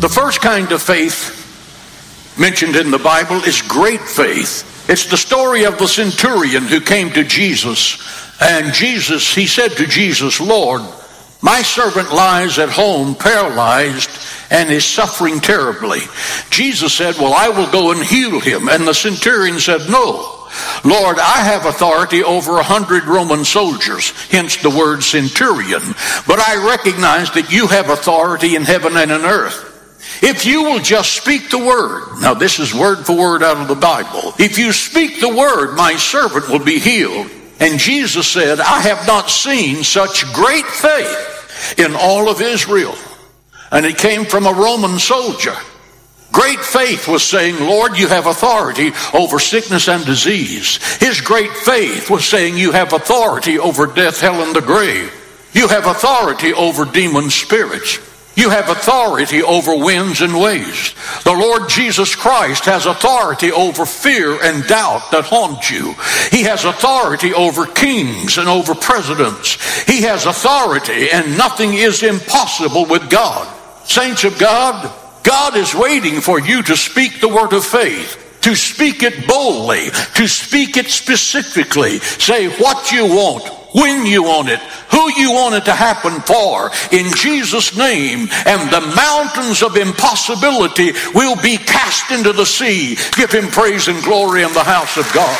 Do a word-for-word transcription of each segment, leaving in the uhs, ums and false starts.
The first kind of faith mentioned in the Bible is great faith. It's the story of the centurion who came to Jesus. And Jesus, he said to Jesus, Lord, my servant lies at home paralyzed and is suffering terribly. Jesus said, well, I will go and heal him. And the centurion said, no. Lord, I have authority over a hundred Roman soldiers, hence the word centurion. But I recognize that you have authority in heaven and in earth. If you will just speak the word, now this is word for word out of the Bible. If you speak the word, my servant will be healed. And Jesus said, I have not seen such great faith in all of Israel. And it came from a Roman soldier. Great faith was saying, Lord, you have authority over sickness and disease. His great faith was saying, you have authority over death, hell, and the grave. You have authority over demon spirits. You have authority over winds and waves. The Lord Jesus Christ has authority over fear and doubt that haunt you. He has authority over kings and over presidents. He has authority, and nothing is impossible with God. Saints of God, God is waiting for you to speak the word of faith, to speak it boldly, to speak it specifically. Say what you want, when you want it, who you want it to happen for, in Jesus' name, and the mountains of impossibility will be cast into the sea. Give him praise and glory in the house of God.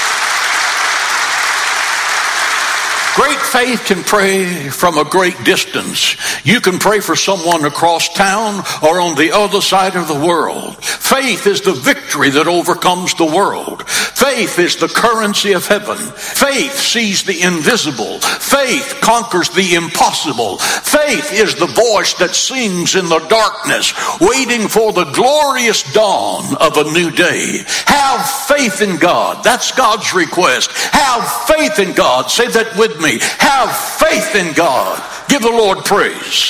Great faith can pray from a great distance. You can pray for someone across town or on the other side of the world. Faith is the victory that overcomes the world. Faith is the currency of heaven. Faith sees the invisible. Faith conquers the impossible. Faith is the voice that sings in the darkness, waiting for the glorious dawn of a new day. Have faith in God. That's God's request. Have faith in God. Say that with me. Have faith in God. Give the Lord praise.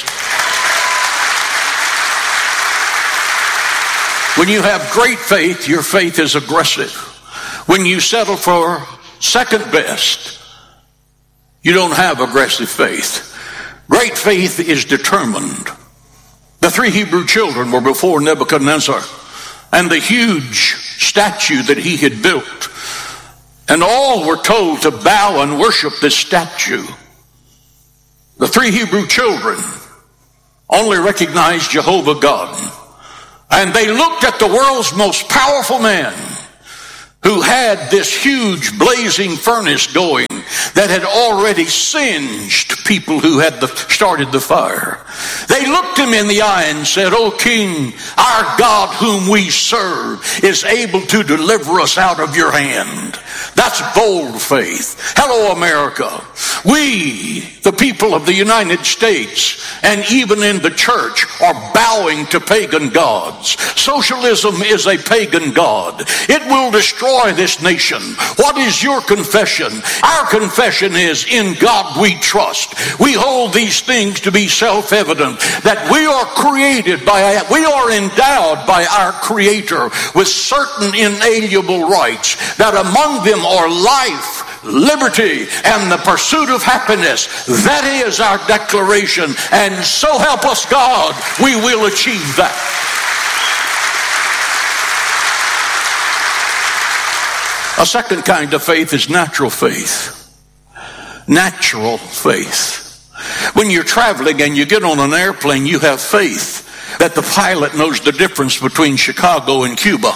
When you have great faith, your faith is aggressive. When you settle for second best, you don't have aggressive faith. Great faith is determined. The three Hebrew children were before Nebuchadnezzar and the huge statue that he had built. And all were told to bow and worship this statue. The three Hebrew children only recognized Jehovah God. And they looked at the world's most powerful man who had this huge blazing furnace going that had already singed people who had the, started the fire. They looked him in the eye and said, O King, our God whom we serve is able to deliver us out of your hand. That's bold faith. Hello, America. We, the people of the United States, and even in the church, are bowing to pagan gods. Socialism is a pagan god. It will destroy this nation. What is your confession? Our confession is, in God we trust. We hold these things to be self-evident, that we are created by, we are endowed by our Creator with certain inalienable rights, that among them are life, liberty, and the pursuit of happiness. That is our declaration, and so help us God, we will achieve that. A second kind of faith is natural faith. Natural faith. When you're traveling and you get on an airplane, you have faith that the pilot knows the difference between Chicago and Cuba.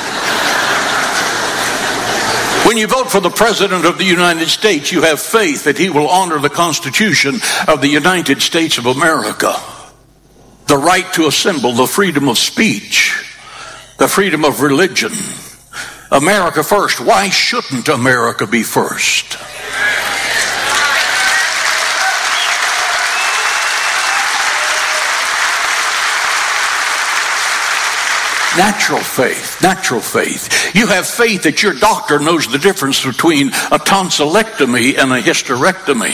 When you vote for the President of the United States, you have faith that he will honor the Constitution of the United States of America. The right to assemble, the freedom of speech, the freedom of religion. America first. Why shouldn't America be first? Natural faith, natural faith. You have faith that your doctor knows the difference between a tonsillectomy and a hysterectomy.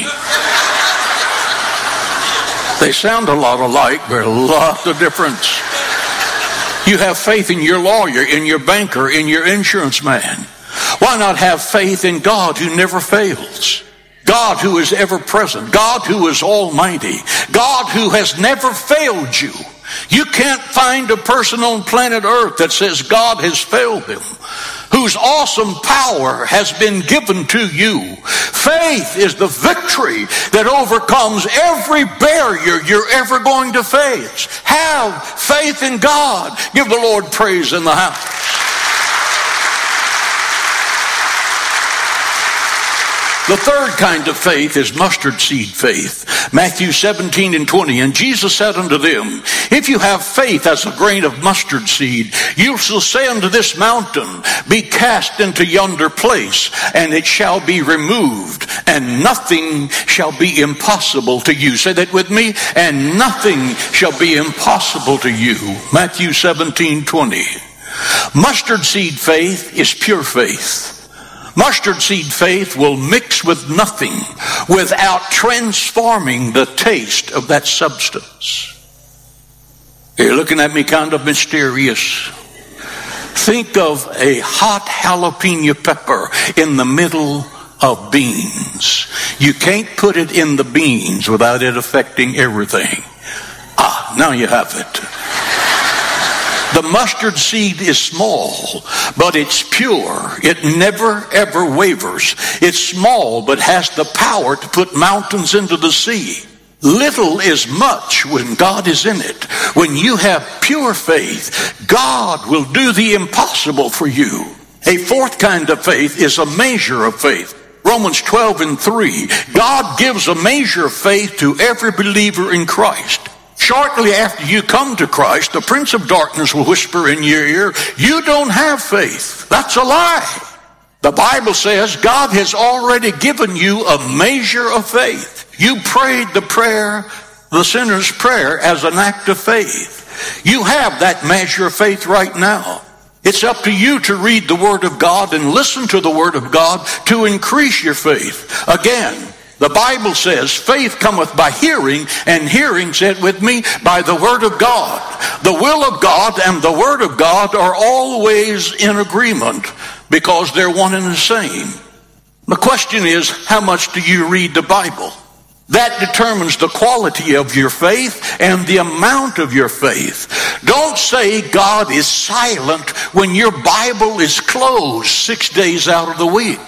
They sound a lot alike, but a lot of difference. You have faith in your lawyer, in your banker, in your insurance man. Why not have faith in God who never fails? God who is ever present. God who is almighty. God who has never failed you. You can't find a person on planet Earth that says God has failed them, whose awesome power has been given to you. Faith is the victory that overcomes every barrier you're ever going to face. Have faith in God. Give the Lord praise in the house. The third kind of faith is mustard seed faith. Matthew seventeen and twenty. And Jesus said unto them, if you have faith as a grain of mustard seed, you shall say unto this mountain, be cast into yonder place, and it shall be removed, and nothing shall be impossible to you. Say that with me. And nothing shall be impossible to you. Matthew seventeen twenty. Mustard seed faith is pure faith. Mustard seed faith will mix with nothing without transforming the taste of that substance. You're looking at me kind of mysterious. Think of a hot jalapeno pepper in the middle of beans. You can't put it in the beans without it affecting everything. Ah, now you have it. The mustard seed is small, but it's pure. It never, ever wavers. It's small, but has the power to put mountains into the sea. Little is much when God is in it. When you have pure faith, God will do the impossible for you. A fourth kind of faith is a measure of faith. Romans twelve and three. God gives a measure of faith to every believer in Christ. Shortly after you come to Christ, the prince of darkness will whisper in your ear, you don't have faith. That's a lie. The Bible says God has already given you a measure of faith. You prayed the prayer, the sinner's prayer, as an act of faith. You have that measure of faith right now. It's up to you to read the Word of God and listen to the Word of God to increase your faith. Again, the Bible says, faith cometh by hearing, and hearing, said with me, by the Word of God. The will of God and the Word of God are always in agreement because they're one and the same. The question is, how much do you read the Bible? That determines the quality of your faith and the amount of your faith. Don't say God is silent when your Bible is closed six days out of the week.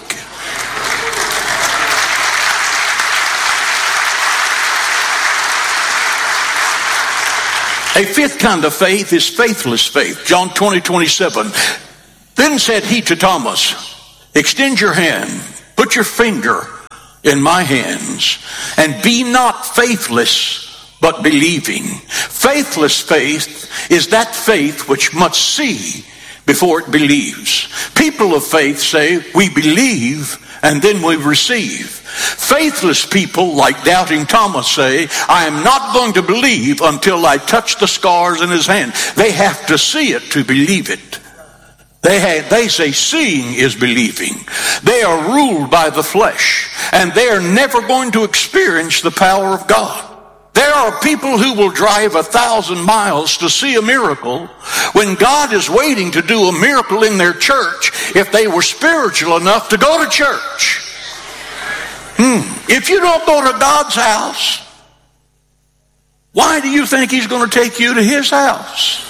A fifth kind of faith is faithless faith. John twenty, twenty-seven. Then said he to Thomas, extend your hand, put your finger in my hands, and be not faithless, but believing. Faithless faith is that faith which must see before it believes. People of faith say, we believe and then we receive. Faithless people, like doubting Thomas, say, I am not going to believe until I touch the scars in his hand. They have to see it to believe it. They, have, they say seeing is believing. They are ruled by the flesh, and they are never going to experience the power of God. There are people who will drive a thousand miles to see a miracle when God is waiting to do a miracle in their church if they were spiritual enough to go to church. Hmm. If you don't go to God's house, why do you think he's going to take you to his house?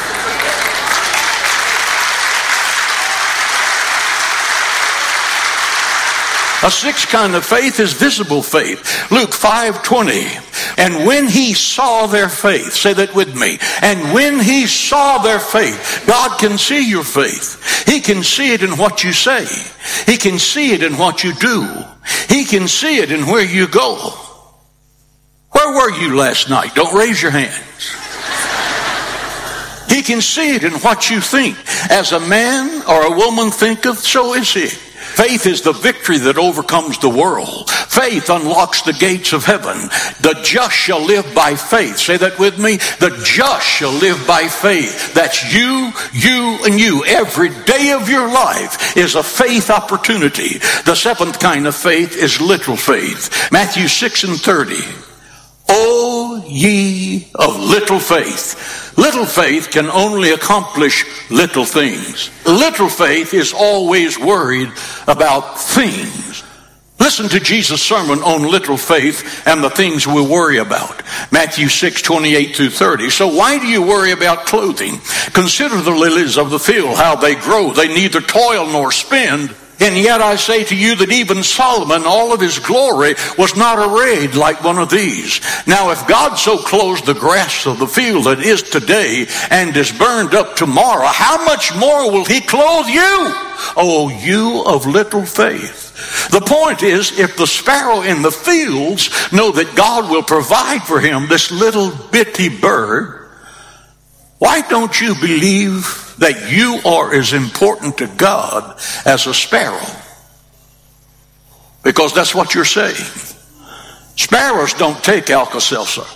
A sixth kind of faith is visible faith. Luke five twenty. And when he saw their faith, say that with me. And when he saw their faith, God can see your faith. He can see it in what you say. He can see it in what you do. He can see it in where you go. Where were you last night? Don't raise your hands. He can see it in what you think. As a man or a woman thinketh, so is he. Faith is the victory that overcomes the world. Faith unlocks the gates of heaven. The just shall live by faith. Say that with me. The just shall live by faith. That's you, you, and you. Every day of your life is a faith opportunity. The seventh kind of faith is literal faith. Matthew six and thirty. O ye of little faith. Little faith can only accomplish little things. Little faith is always worried about things. Listen to Jesus' sermon on little faith and the things we worry about. Matthew six, twenty-eight through thirty. So why do you worry about clothing? Consider the lilies of the field, how they grow. They neither toil nor spin. And yet I say to you that even Solomon, all of his glory, was not arrayed like one of these. Now if God so clothes the grass of the field that is today and is burned up tomorrow, how much more will he clothe you, O you of little faith? The point is, if the sparrow in the fields know that God will provide for him, this little bitty bird, why don't you believe that you are as important to God as a sparrow? Because that's what you're saying. Sparrows don't take Alka-Seltzer.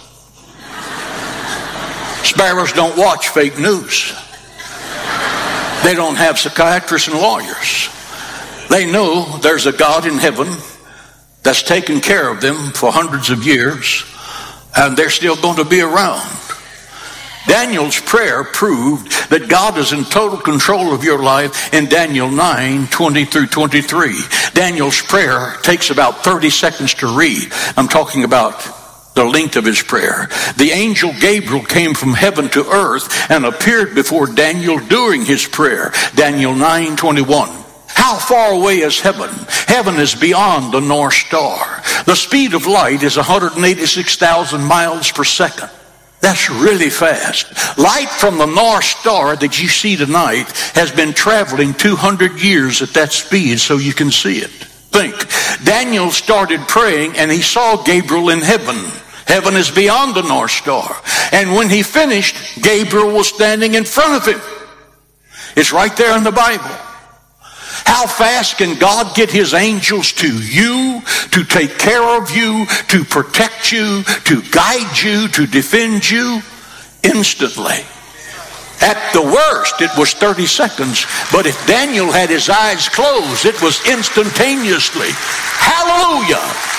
Sparrows don't watch fake news. They don't have psychiatrists and lawyers. They know there's a God in heaven that's taken care of them for hundreds of years, and they're still going to be around. Daniel's prayer proved that God is in total control of your life in Daniel nine, twenty through twenty-three. Daniel's prayer takes about thirty seconds to read. I'm talking about the length of his prayer. The angel Gabriel came from heaven to earth and appeared before Daniel during his prayer. Daniel nine, twenty-one. How far away is heaven? Heaven is beyond the North Star. The speed of light is one hundred eighty-six thousand miles per second. That's really fast. Light from the North Star that you see tonight has been traveling two hundred years at that speed, so you can see it. Think. Daniel started praying and he saw Gabriel in heaven. Heaven is beyond the North Star. And when he finished, Gabriel was standing in front of him. It's right there in the Bible. How fast can God get his angels to you, to take care of you, to protect you, to guide you, to defend you? Instantly. At the worst, it was thirty seconds. But if Daniel had his eyes closed, it was instantaneously. Hallelujah!